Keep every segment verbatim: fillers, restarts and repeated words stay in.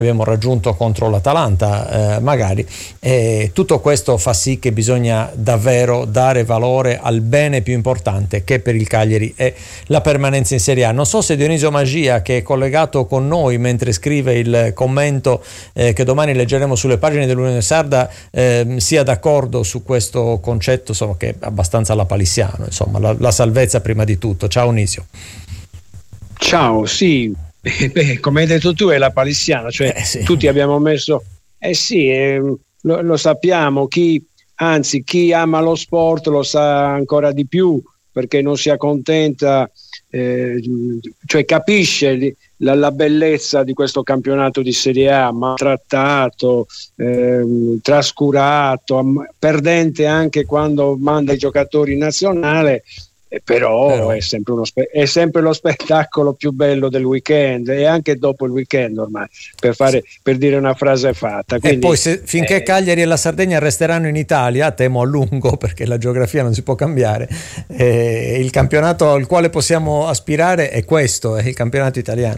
abbiamo raggiunto contro l'Atalanta, eh, magari. E tutto questo fa sì che bisogna davvero dare valore al bene più importante, che per il Cagliari è la permanenza in Serie A. Non so se Dionisio Magia, che è collegato con noi mentre scrive il commento eh, che domani leggeremo sulle pagine dell'Unione Sarda, eh, sia d'accordo su questo concetto, insomma, che è abbastanza lapalissiano, insomma, la, la salvezza prima di tutto. Ciao Nisio. Ciao, sì. Beh, come hai detto tu, è la palissiana, cioè eh sì. Tutti abbiamo messo, eh sì, eh, lo, lo sappiamo, chi, anzi chi ama lo sport lo sa ancora di più, perché non si accontenta, eh, cioè capisce la, la bellezza di questo campionato di Serie A, maltrattato, eh, trascurato, perdente anche quando manda i giocatori in nazionale. Però, però. È, sempre uno spe- è sempre lo spettacolo più bello del weekend, e anche dopo il weekend ormai, per, fare, per dire una frase fatta. Quindi, e poi se, finché eh, Cagliari e la Sardegna resteranno in Italia, temo a lungo, perché la geografia non si può cambiare, eh, il campionato al quale possiamo aspirare è questo, è il campionato italiano.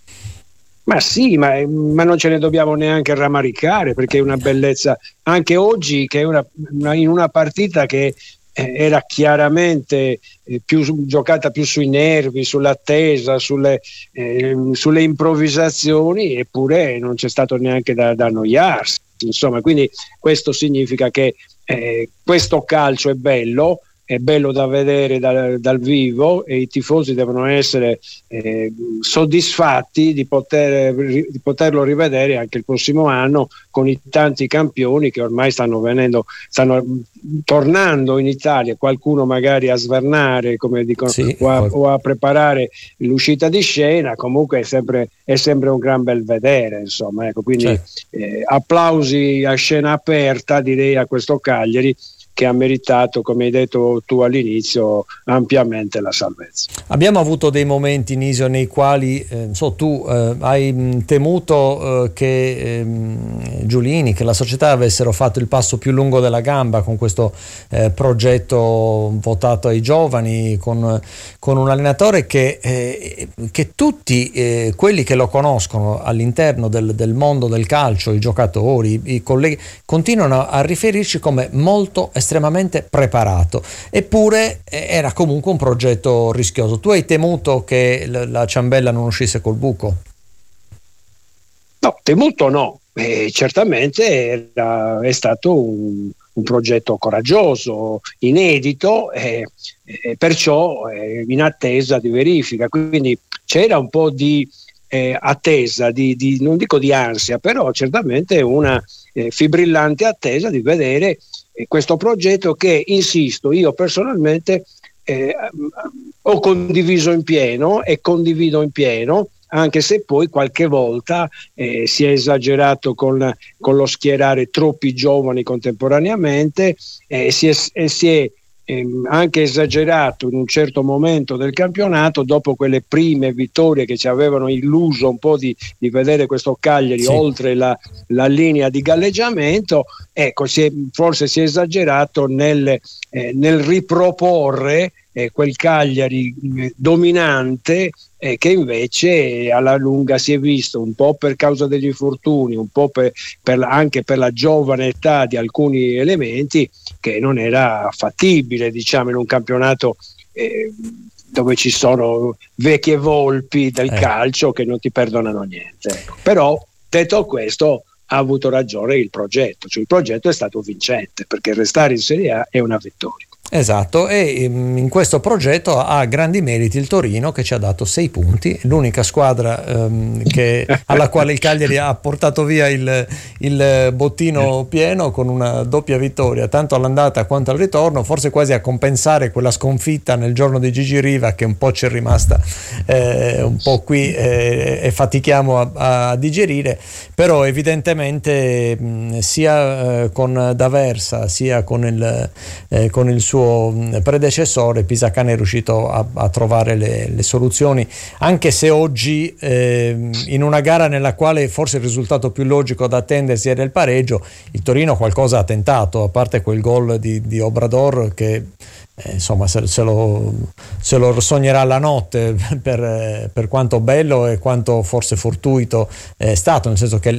Ma sì, ma, ma non ce ne dobbiamo neanche rammaricare, perché è una bellezza anche oggi, che è una, una, in una partita che era chiaramente eh, più giocata più sui nervi, sull'attesa, sulle, eh, sulle improvvisazioni, eppure non c'è stato neanche da, da annoiarsi, insomma. Quindi questo significa che eh, questo calcio è bello, è bello da vedere dal, dal vivo, e i tifosi devono essere eh, soddisfatti di, poter, di poterlo rivedere anche il prossimo anno, con i tanti campioni che ormai stanno venendo, stanno tornando in Italia, qualcuno magari a svernare, come dicono, sì, o, a, o a preparare l'uscita di scena. Comunque è sempre, è sempre un gran bel vedere, insomma, ecco. Quindi certo. eh, applausi a scena aperta, direi, a questo Cagliari, che ha meritato, come hai detto tu all'inizio, ampiamente la salvezza. Abbiamo avuto dei momenti, Nisio, nei quali eh, so, tu eh, hai temuto eh, che eh, Giulini, che la società avessero fatto il passo più lungo della gamba con questo eh, progetto votato ai giovani, con, con un allenatore che, eh, che tutti eh, quelli che lo conoscono all'interno del, del mondo del calcio, i giocatori, i, i colleghi, continuano a riferirci come molto estremamente preparato, eppure era comunque un progetto rischioso. Tu hai temuto che la ciambella non uscisse col buco? No, temuto no, eh, certamente era, è stato un, un progetto coraggioso, inedito, eh, eh, perciò eh, in attesa di verifica, quindi c'era un po' di eh, attesa, di, di, non dico di ansia, però certamente una eh, fibrillante attesa di vedere questo progetto che, insisto, io personalmente eh, ho condiviso in pieno e condivido in pieno, anche se poi qualche volta eh, si è esagerato con, con lo schierare troppi giovani contemporaneamente, eh, si è, e si è ehm, anche esagerato in un certo momento del campionato, dopo quelle prime vittorie che ci avevano illuso un po' di, di vedere questo Cagliari, sì, oltre la, la linea di galleggiamento. Ecco, si è, forse si è esagerato nel, eh, nel riproporre eh, quel Cagliari eh, dominante, eh, che invece alla lunga si è visto, un po' per causa degli infortuni, un po' per, per la, anche per la giovane età di alcuni elementi, che non era fattibile, diciamo, in un campionato eh, dove ci sono vecchie volpi del eh. calcio che non ti perdonano niente. Ecco. Però, detto questo, ha avuto ragione il progetto, cioè il progetto è stato vincente, perché restare in Serie A è una vittoria. Esatto, e in questo progetto ha grandi meriti il Torino, che ci ha dato sei punti, l'unica squadra ehm, che, alla quale il Cagliari ha portato via il, il bottino pieno, con una doppia vittoria tanto all'andata quanto al ritorno, forse quasi a compensare quella sconfitta nel giorno di Gigi Riva, che un po' ci è rimasta eh, un po' qui eh, e fatichiamo a, a digerire. Però evidentemente mh, sia eh, con D'Aversa sia con il, eh, con il suo suo predecessore, Pisacane è riuscito a, a trovare le, le soluzioni, anche se oggi eh, in una gara nella quale forse il risultato più logico da attendersi era il pareggio, il Torino qualcosa ha tentato, a parte quel gol di, di Obrador che eh, insomma se, se, lo, se lo sognerà la notte per, per quanto bello e quanto forse fortuito è stato, nel senso che